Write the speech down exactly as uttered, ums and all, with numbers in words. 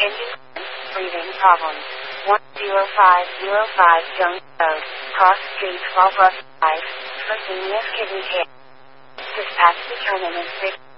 Engine, breathing problems. one zero five zero five Jones Road, Cross Street, twelve Russ Drive, for senior kidney care. Dispatch determinant six.